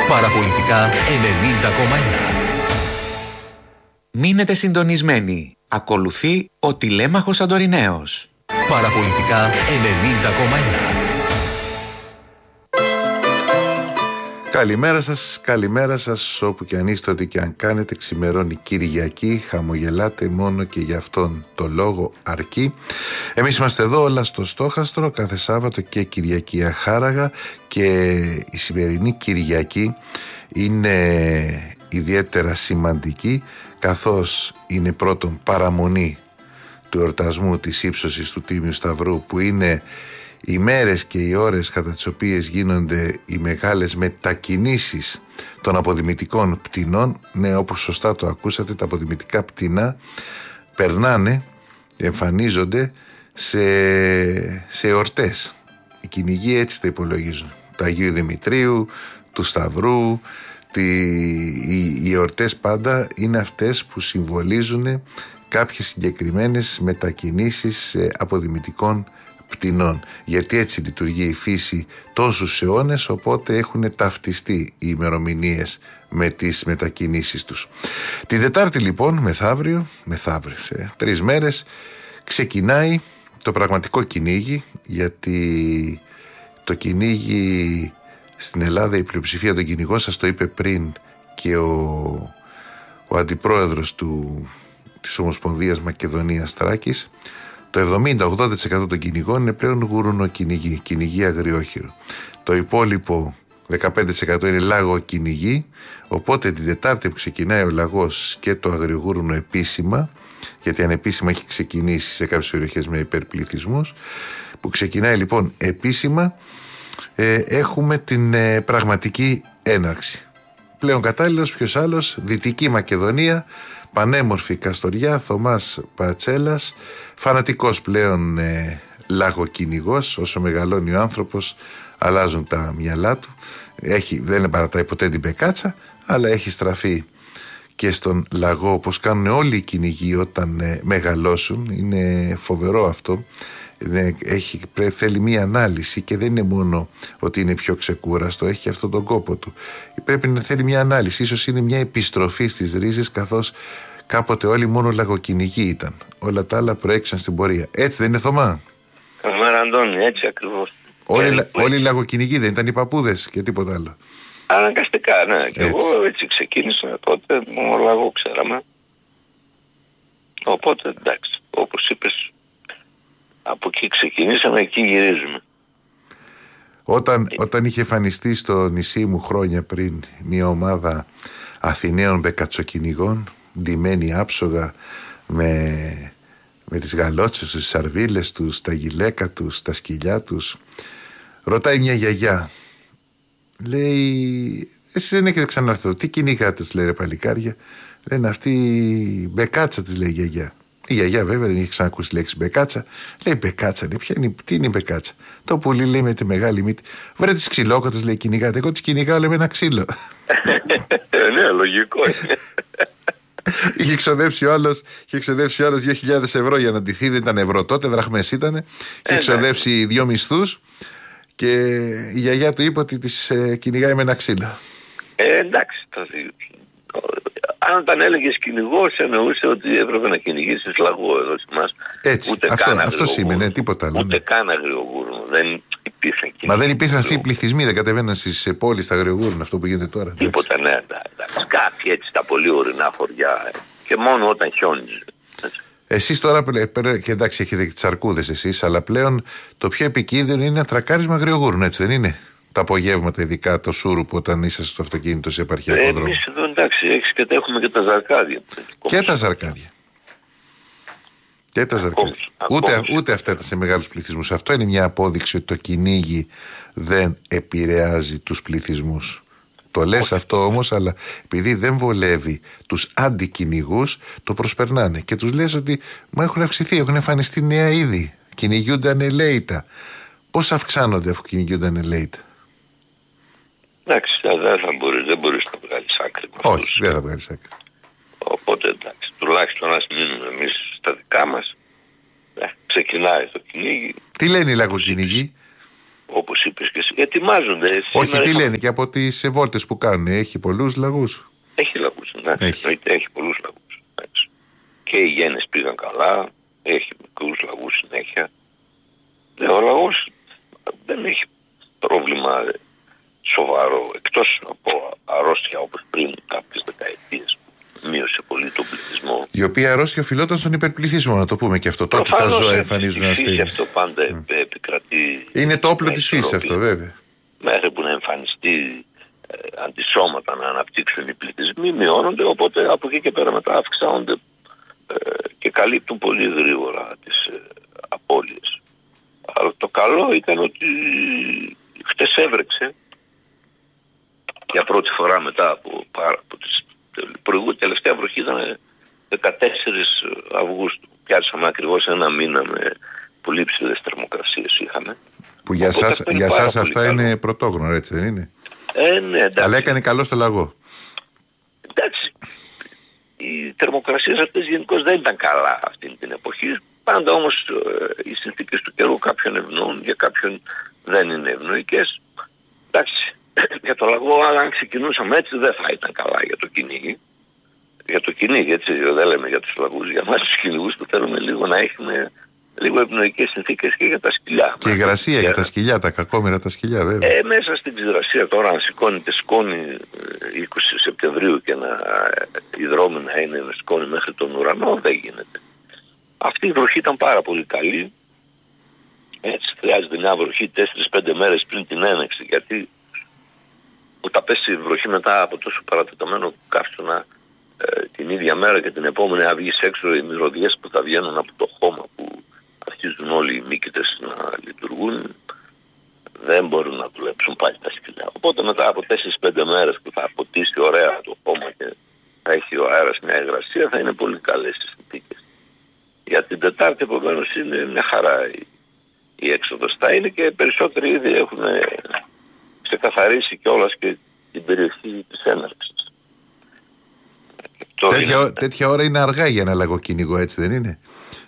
Παραπολιτικά 90,1. Μείνετε συντονισμένοι. Ακολουθεί ο Τηλέμαχος Σαντοριναίος. Παραπολιτικά 90,1. Καλημέρα σας όπου και αν είστε, ό,τι και αν κάνετε. Ξημερώνει Κυριακή, χαμογελάτε μόνο και για αυτόν το λόγο αρκεί. Εμείς είμαστε εδώ όλα στο στόχαστρο, κάθε Σάββατο και Κυριακή αχάραγα, και η σημερινή Κυριακή είναι ιδιαίτερα σημαντική, καθώς είναι πρώτον παραμονή του εορτασμού της ύψωσης του Τίμιου Σταυρού, που είναι οι μέρες και οι ώρες κατά τις οποίες γίνονται οι μεγάλες μετακινήσεις των αποδημητικών πτηνών. Ναι, όπως σωστά το ακούσατε, τα αποδημητικά πτηνά περνάνε, εμφανίζονται σε εορτές. Οι κυνηγοί έτσι τα υπολογίζουν. Του Αγίου Δημητρίου, του Σταυρού. Οι εορτές πάντα είναι αυτές που συμβολίζουν κάποιες συγκεκριμένες μετακινήσεις αποδημητικών πτηνών, γιατί έτσι λειτουργεί η φύση τόσους αιώνες, οπότε έχουν ταυτιστεί οι ημερομηνίες με τις μετακινήσεις τους. Την Τετάρτη λοιπόν, μεθαύριο, σε 3 μέρες, ξεκινάει το πραγματικό κυνήγι, γιατί το κυνήγι στην Ελλάδα, η πλειοψηφία των κυνηγών, σας το είπε πριν και ο αντιπρόεδρος της Ομοσπονδίας Μακεδονίας Θράκης, το 70-80% των κυνηγών είναι πλέον γουρουνοκυνηγοί, κυνηγοί αγριόχειρο. Το υπόλοιπο 15% είναι λαγοκυνηγοί, οπότε την Τετάρτη που ξεκινάει ο λαγός και το αγριογούρουνο επίσημα, γιατί ανεπίσημα έχει ξεκινήσει σε κάποιες περιοχές με υπερπληθυσμούς, που ξεκινάει λοιπόν επίσημα, έχουμε την πραγματική έναρξη. Πλέον κατάλληλος ποιος άλλος, Δυτική Μακεδονία, πανέμορφη Καστοριά, Θωμάς Πατσέλας, φανατικός πλέον λαγοκυνηγός. Όσο μεγαλώνει ο άνθρωπος αλλάζουν τα μυαλά του. Δεν παρατάει ποτέ την πεκάτσα, αλλά έχει στραφεί και στον λαγό, όπως κάνουν όλοι οι κυνηγοί όταν μεγαλώσουν. Είναι φοβερό αυτό. Θέλει μία ανάλυση, και δεν είναι μόνο ότι είναι πιο ξεκούραστο, έχει και αυτόν τον κόπο του. Πρέπει να θέλει μία ανάλυση. Ίσως είναι μια επιστροφή στις ρίζες, καθώς κάποτε όλοι μόνο λαγοκυνηγοί ήταν. Όλα τα άλλα προέκυψαν στην πορεία. Έτσι δεν είναι, Θωμά? Καλημέρα, Αντώνη, έτσι ακριβώς. Όλοι οι λαγοκυνηγοί δεν ήταν οι παππούδες και τίποτα άλλο? Αναγκαστικά, ναι. Και εγώ έτσι ξεκίνησα τότε, μόνο λαγό ξέραμε. Οπότε εντάξει, όπως είπες, από εκεί ξεκινήσαμε, εκεί γυρίζουμε. Όταν είχε εμφανιστεί στο νησί μου χρόνια πριν μια ομάδα Αθηναίων μπεκατσοκυνηγών, ντυμένοι άψογα με τις γαλότσες τους, τις σαρβίλες τους, τα γυλαίκα τους, τα σκυλιά τους, ρωτάει μια γιαγιά, λέει, εσείς δεν έχετε ξανάρθει εδώ, τι κυνηγάτε, λέει, ρε παλικάρια? Λένε, αυτή η μπεκάτσα, της λέει η γιαγιά. Η γιαγιά βέβαια δεν είχε ξανακούσει τη λέξη μπεκάτσα. Λέει, μπεκάτσα, λέει, τι είναι η μπεκάτσα? Το πουλί, λέει, με τη μεγάλη μύτη. Βρε τις ξυλόκοτες, λέει, κυνηγάτε. Εγώ τις κυνηγάω, λέει, με ένα ξύλο. Ναι, λογικό είναι. Είχε ξοδέψει ο άλλος 2.000 ευρώ για να ντυθεί. Δεν ήταν ευρώ τότε, δραχμές ήτανε. Είχε ξοδέψει 2 μισθούς και η γιαγιά του είπε ότι τις κυνηγάει με ένα ξύλο. Εντάξει, αν όταν έλεγες κυνηγός, εννοούσε ότι έπρεπε να κυνηγήσεις λαγό εδώ σε εμάς. Έτσι, αυτό σήμαινε, τίποτα άλλο. Ούτε καν αγριογούρνο. Δεν υπήρχαν κυνηγοί. Μα δεν υπήρχαν αυτοί οι πληθυσμοί, δεν κατεβαίναν στις πόλεις στα αγριογούρνα, αυτό που γίνεται τώρα. Τίποτα, ναι, εντάξει. Κάποιοι έτσι στα πολύ ορεινά χωριά, και μόνο όταν χιόνιζε. Εσείς τώρα, και εντάξει, έχετε και τις αρκούδες εσείς, αλλά πλέον το πιο επικίνδυνο είναι ένα τρακάρισμα αγριογούρνου, έτσι δεν είναι? Τα απογεύματα, ειδικά το σούρουπ, όταν είσαστε στο αυτοκίνητο σε επαρχιακό δρόμο. Εμείς εδώ, εντάξει, έχουμε και τα ζαρκάδια. Και τα ζαρκάδια. Ούτε αυτά σε μεγάλους πληθυσμούς. Αυτό είναι μια απόδειξη ότι το κυνήγι δεν επηρεάζει τους πληθυσμούς. Το λες αυτό όμως, αλλά επειδή δεν βολεύει τους αντικυνηγούς, το προσπερνάνε και τους λες ότι μα έχουν αυξηθεί, έχουν εμφανιστεί νέα είδη. Κυνηγούνται ανελαίητα. Πώς αυξάνονται αφού κυνηγούνται ανελαίητα? Εντάξει, δεν μπορείς να βγάλεις άκρη. Όχι, δεν θα βγάλεις άκρη. Οπότε εντάξει, τουλάχιστον ας μείνουμε εμείς στα δικά μας. Ξεκινάει το κυνήγι. Τι λένε οι λαγοκυνηγοί? όπως είπες και εσύ, ετοιμάζονται. Όχι, τι λένε και από τις βόλτες που κάνουν, έχει πολλούς λαγούς. Έχει λαγούς, έχει πολλούς λαγούς. Και οι γένες πήγαν καλά, έχει μικρούς λαγούς συνέχεια. Ο λαγός δεν έχει πρόβλημα σοβαρό, εκτός από αρρώστια όπως πριν κάποιες δεκαετίες που μείωσε πολύ τον πληθυσμό. Η οποία αρρώστια οφειλόταν στον υπερπληθυσμό, να το πούμε και αυτό. Τότε τα ζώα εμφανίζουν ασθένειες. Αυτό πάντα επικρατεί. Είναι το όπλο της φύσης αυτό, βέβαια. Μέχρι που να εμφανιστεί αντισώματα να αναπτύξουν οι πληθυσμοί, μειώνονται, οπότε από εκεί και πέρα μετά αυξάνονται και καλύπτουν πολύ γρήγορα τις απώλειες. Αλλά το καλό ήταν ότι χτες έβρεξε για πρώτη φορά μετά από τις τελευταία βροχή ήταν 14 Αυγούστου. Πιάσαμε ακριβώς ένα μήνα με πολύ ψηλές θερμοκρασίες είχαμε. Που για σας αυτά καλό. Είναι πρωτόγνωρο, έτσι δεν είναι? Ναι, εντάξει. Αλλά έκανε καλό στο λαγό. Εντάξει. Οι θερμοκρασίες αυτές γενικώς δεν ήταν καλά αυτή την εποχή. Πάντα όμως οι συνθήκες του καιρού κάποιον ευνοούν, για κάποιον δεν είναι ευνοϊκές. Εντάξει. Για το λαγό, αν ξεκινούσαμε έτσι, δεν θα ήταν καλά για το κυνήγι. Για το κυνήγι, έτσι δεν λέμε για τους λαγούς. Για εμάς τους κυνηγούς που θέλουμε λίγο να έχουμε λίγο ευνοϊκές συνθήκες και για τα σκυλιά. Και υγρασία για τα σκυλιά, τα κακόμοιρα τα σκυλιά, βέβαια. Μέσα στην ξηρασία τώρα, αν σηκώνεται σκόνη 20 Σεπτεμβρίου και οι δρόμοι να είναι με σκόνη μέχρι τον ουρανό, δεν γίνεται. Αυτή η βροχή ήταν πάρα πολύ καλή. Έτσι χρειάζεται μια βροχή 4-5 μέρες πριν την έναξη, γιατί όταν πέσει η βροχή μετά από τόσο παρατεταμένο καύσωνα την ίδια μέρα και την επόμενη να βγεις έξω, οι μυρωδιές που θα βγαίνουν από το χώμα που αρχίζουν όλοι οι μύκητες να λειτουργούν, δεν μπορούν να δουλέψουν πάλι τα σκυλιά. Οπότε μετά από 4-5 μέρες που θα αποτίσει ωραία το χώμα και θα έχει ο αέρας μια υγρασία, θα είναι πολύ καλές οι συνθήκες. Για την Τετάρτη επομένως είναι μια χαρά η έξοδος. Θα είναι και περισσότεροι ήδη έχουν ξεκαθαρίσει κιόλας και την περιοχή της έναρξης. Τέτοια ώρα είναι αργά για ένα λαγοκυνηγό, έτσι δεν είναι?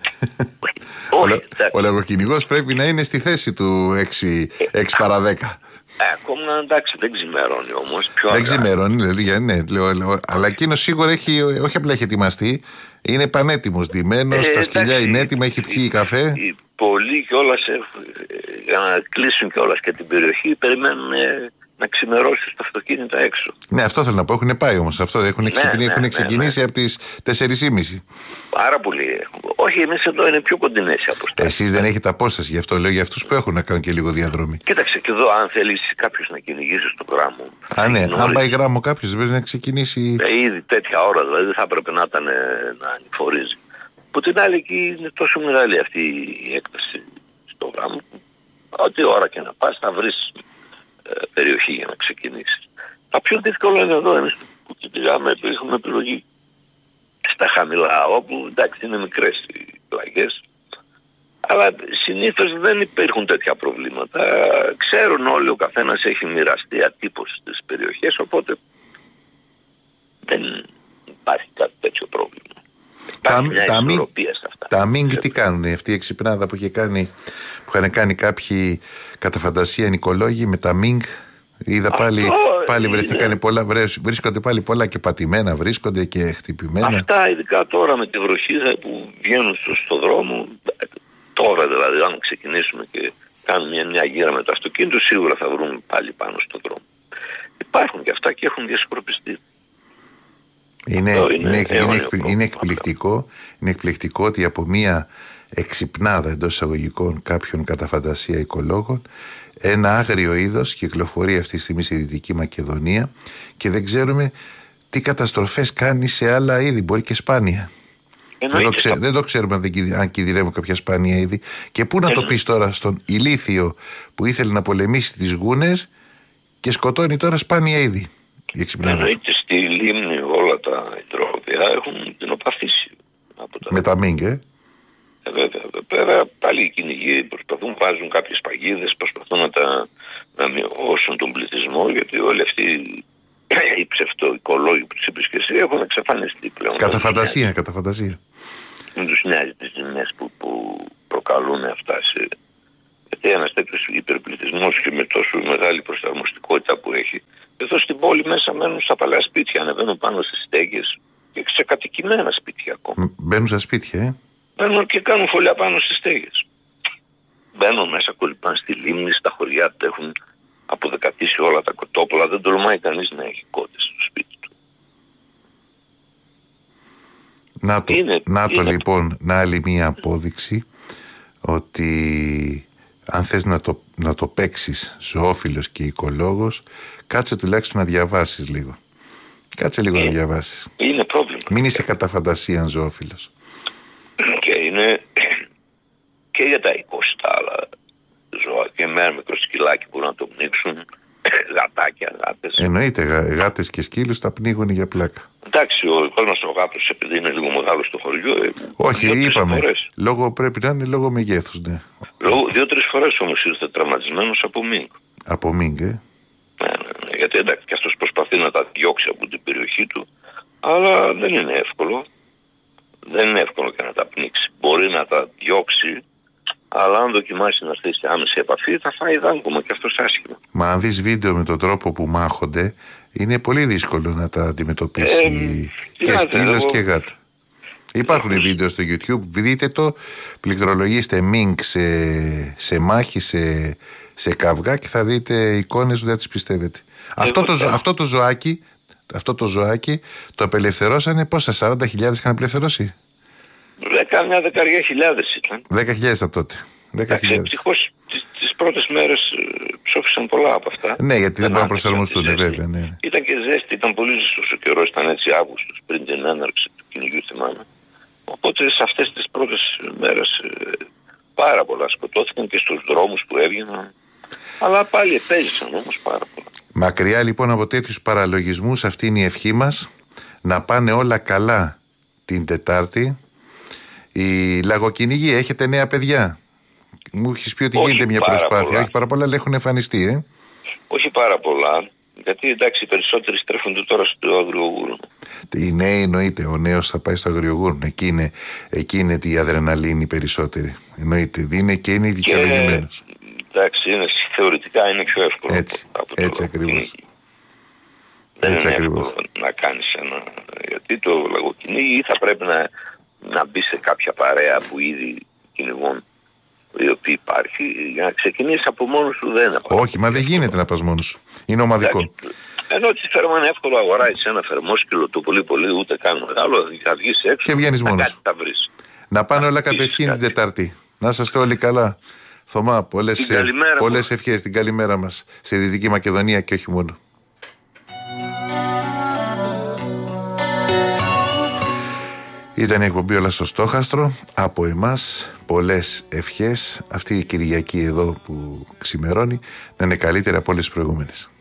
Ο λαγοκυνηγός πρέπει να είναι στη θέση του 6 παρά 10. Ακόμα εντάξει, δεν ξημερώνει όμως. Δεν ξημερώνει, ναι, αλλά εκείνο σίγουρα έχει, όχι απλά έχει ετοιμαστεί, είναι πανέτοιμος, ντυμένος, τα σκυλιά είναι έτοιμα, έχει πιει καφέ. Πολλοί κιόλας, για να κλείσουν κιόλας και την περιοχή, περιμένουν να ξημερώσει τα αυτοκίνητα έξω. Ναι, αυτό θέλω να πω. Έχουν πάει όμως. Αυτό έχουν ξεκινήσει από τις 4:30. Πάρα πολύ. Όχι, εμείς εδώ είναι πιο κοντινές οι αποστάσεις. Εσείς δεν έχετε απόσταση, γι' αυτό λέω για αυτούς που έχουν να κάνουν και λίγο διαδρομή. Κοίταξε, και εδώ, αν θέλει κάποιος να κυνηγήσει στον γράμμο. Ναι, αν πάει γράμμο κάποιος, δεν πρέπει να ξεκινήσει. Ήδη τέτοια ώρα, δηλαδή θα έπρεπε να ήταν να ανηφορίζει. Από την άλλη, εκεί είναι τόσο μεγάλη αυτή η έκταση στο γράμμο, ό,τι ώρα και να πας θα βρεις περιοχή για να ξεκινήσεις. Τα πιο δύσκολα είναι εδώ, εμείς που κοιτάμε, έχουμε επιλογή στα χαμηλά, όπου εντάξει είναι μικρές οι πλαγιές, αλλά συνήθως δεν υπάρχουν τέτοια προβλήματα. Ξέρουν όλοι, ο καθένας έχει μοιραστεί ατύπως στις περιοχές, οπότε δεν υπάρχει κάτι τέτοιο πρόβλημα. Υπάρχει μια ισορροπία σε αυτά. Τα Μίνγκ τι κάνουν, αυτή η εξυπνάδα που είχαν κάνει κάποιοι κατά φαντασία νοικολόγοι με τα Μίνγκ? Είδα πάλι βρεθήκανε πολλά, βρίσκονται πάλι πολλά και πατημένα, βρίσκονται και χτυπημένα. Αυτά ειδικά τώρα με τη βροχή που βγαίνουν στο δρόμο, τώρα δηλαδή αν ξεκινήσουμε και κάνουμε μια γύρα με το αυτοκίνητο, σίγουρα θα βρούμε πάλι πάνω στο δρόμο. Υπάρχουν και αυτά και έχουν διασκορπιστεί. Είναι εκπληκτικό ότι από μια εξυπνάδα εντός εισαγωγικών κάποιων κατά φαντασία οικολόγων ένα άγριο είδος κυκλοφορεί αυτή τη στιγμή στη Δυτική Μακεδονία και δεν τι καταστροφές κάνει σε άλλα είδη, μπορεί και σπάνια. Δεν το ξέρουμε αν κινδυνεύουν κάποια σπάνια είδη. Και πού να το πεις τώρα στον ηλίθιο που ήθελε να πολεμήσει τις γούνες και σκοτώνει τώρα σπάνια είδη? Εννοείται στη λίμνη όλα τα υδρόβια έχουν κοινοπαθήσει. Με τα Μίνγκ, βέβαια, εδώ πέρα πάλι οι κυνηγοί προσπαθούν, βάζουν κάποιες παγίδες, προσπαθούν να μειώσουν τον πληθυσμό, γιατί όλοι αυτοί οι ψευτοοικολόγοι που τους είπες και εσύ έχουν εξαφανιστεί πλέον. Κατά φαντασία. Δεν τους νοιάζει τις ζημιές που προκαλούν αυτά σε Γιατί ένας τέτοιος υπερπληθυσμός και με τόσο μεγάλη προσαρμοστικότητα που έχει, εδώ στην πόλη μέσα μένουν στα παλιά σπίτια, ανεβαίνουν πάνω στις στέγες και σε κατοικημένα σπίτια ακόμα. Μπαίνουν στα σπίτια, Μπαίνουν και κάνουν φωλιά πάνω στις στέγες. Μπαίνουν μέσα, κολυμπάνε στη λίμνη, στα χωριά που έχουν αποδεκατήσει όλα τα κοτόπουλα. Δεν τολμάει κανείς να έχει κότες στο σπίτι του. Να το λοιπόν, να άλλη μία απόδειξη ότι αν θες να το παίξεις ζωόφιλος και οικολόγος, κάτσε τουλάχιστον να διαβάσεις λίγο. Κάτσε λίγο να διαβάσεις. Είναι πρόβλημα. Μην είσαι κατά φαντασία ζωόφιλος. Και είναι και για τα 20 άλλα ζώα. Και με ένα μικρό σκυλάκι που να το πνίξουν, γατάκια, γάτες. Εννοείται, γάτες και σκύλους τα πνίγουν για πλάκα. Εντάξει, ο κόσμος ο γάτος, επειδή είναι λίγο μεγάλο στο χωριό. Όχι, είπαμε. Λόγω πρέπει να είναι λόγω μεγέθους, ναι. 2-3 φορές όμως ήρθε τραυματισμένος από μink. Από μink, Ναι. Γιατί εντάξει, και αυτός προσπαθεί να τα διώξει από την περιοχή του, αλλά δεν είναι εύκολο. Δεν είναι εύκολο και να τα πνίξει. Μπορεί να τα διώξει, αλλά αν δοκιμάσει να έρθει σε άμεση επαφή, θα φάει δάγκωμα και αυτός άσχημα. Μα αν δεις βίντεο με τον τρόπο που μάχονται, είναι πολύ δύσκολο να τα αντιμετωπίσει και σκύλος και γάτα. Υπάρχουν βίντεο στο YouTube, δείτε το, πληκτρολογήστε μink σε μάχη, σε καυγά και θα δείτε εικόνες που δεν τις πιστεύετε. Αυτό το ζωάκι το απελευθερώσανε πόσα, 40.000 είχαν απελευθερώσει. Καμιά 10.000 ήταν. 10.000 ήταν τότε. Ευτυχώς τις πρώτες μέρες ψόφισαν πολλά από αυτά. Ναι, γιατί δεν μπορούν να προσαρμοστούν, βέβαια. Ναι. Ήταν και ζέστη, ήταν πολύ ζεστός ο καιρός, ήταν έτσι Αύγουστος πριν την έναρξη του κυνηγιού, θυμάμαι. Οπότε σε αυτές τις πρώτες μέρες πάρα πολλά σκοτώθηκαν και στους δρόμους που έβγαιναν. Αλλά πάλι επέζησαν όμως πάρα πολλά. Μακριά λοιπόν από τέτοιους παραλογισμούς, αυτή είναι η ευχή μας. Να πάνε όλα καλά την Τετάρτη. Η λαγοκυνηγοί, έχετε νέα παιδιά? Μου έχεις πει ότι γίνεται μια προσπάθεια. Πολλά. Όχι πάρα πολλά, αλλά έχουν εμφανιστεί, Όχι πάρα πολλά. Γιατί εντάξει, οι περισσότεροι στρέφονται τώρα στο Αγριογούρνο. Οι νέοι εννοείται. Ο νέος θα πάει στο Αγριογούρνο. Εκεί είναι η αδρεναλίνη περισσότερη. Εννοείται. Είναι και είναι δικαιολογημένος. Εντάξει, θεωρητικά είναι πιο εύκολο. Έτσι ακριβώς. Δεν είναι εύκολο να κάνεις ένα. Γιατί το λαγοκυνήγι θα πρέπει να μπει σε κάποια παρέα που ήδη κυνηγούν, η οποία υπάρχει, για να ξεκινήσει από μόνος σου δεν είναι. Όχι, μα δεν γίνεται να πας μόνος σου. Είναι ομαδικό. Ενώ τη φέρμα είναι εύκολο, αγοράζεις ένα θερμόσκυλο το πολύ ούτε καν μεγάλο, θα βγεις έξω και βγαίνεις μόνος. Κάτι θα βρεις. Να πάνε όλα κατευθείαν την Τετάρτη. Να είσαστε όλοι καλά. Θωμά, πολλές ευχές. Την καλημέρα μας στη Δυτική Μακεδονία και όχι μόνο. Ήταν η εκπομπή Όλα στο Στόχαστρο. Από εμάς πολλές ευχές. Αυτή η Κυριακή εδώ που ξημερώνει να είναι καλύτερη από όλες τις προηγούμενες.